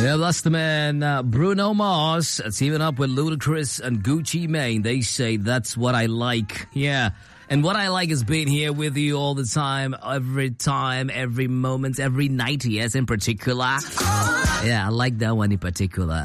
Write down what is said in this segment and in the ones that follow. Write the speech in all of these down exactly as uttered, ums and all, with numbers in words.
Yeah, that's the man, uh, Bruno Mars, teaming up with Ludacris and Gucci Mane. They say that's what I like. Yeah. And what I like is being here with you all the time, every time, every moment, every night, yes, in particular. Yeah, I like that one in particular.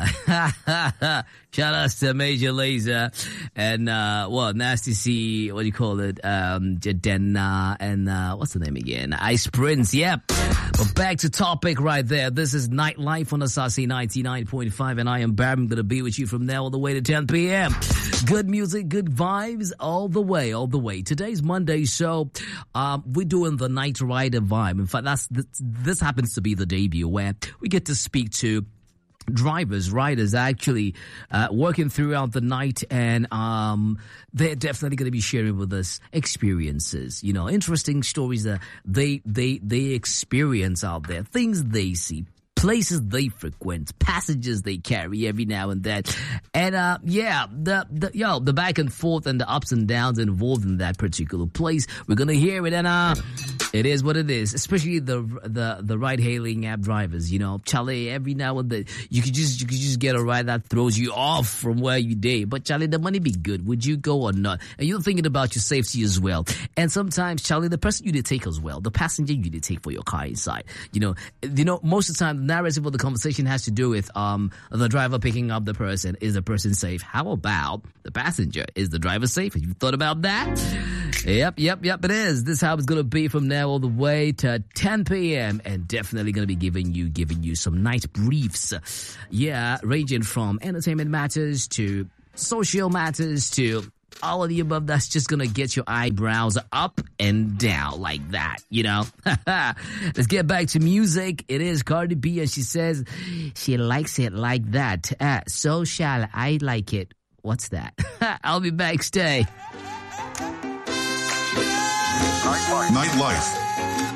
Shout out to Major Lazer and, uh, well, Nasty C, what do you call it? Um, Jadenna and, uh, what's the name again? Ice Prince, yep. But back to topic right there. This is Nightlife on Asasi ninety-nine point five, and I am Barry. I'm going to be with you from now all the way to ten p.m. Good music, good vibes, all the way, all the way. Today's Monday, so um, we're doing the Night Rider vibe. In fact, that's this, this happens to be the debut where we get to speak to drivers, riders, actually uh, working throughout the night, and um, they're definitely going to be sharing with us experiences, you know, interesting stories that they they they experience out there, things they see, places they frequent, passages they carry every now and then. And, uh, yeah, the, the, yo, the back and forth and the ups and downs involved in that particular place. We're going to hear it, and, uh, it is what it is, especially the, the, the ride-hailing app drivers, you know. Charlie, every now and then, you could just, you could just get a ride that throws you off from where you did. But, Charlie, the money be good. Would you go or not? And you're thinking about your safety as well. And sometimes, Charlie, the person you did take as well, the passenger you did take for your car inside, you know, you know, most of the time, narrative of the conversation has to do with um the driver picking up the person. Is the person safe? How about the passenger? Is the driver safe? Have you thought about that? Yep, yep, yep, it is. This is how it's going to be from now all the way to ten p.m. and definitely going to be giving you giving you some night briefs. Yeah, ranging from entertainment matters to social matters to all of the above. That's just gonna get your eyebrows up and down like that, you know. Let's get back to music. It is Cardi B, and she says she likes it like that. Uh, so shall I like it. What's that? I'll be back. Stay. Nightlife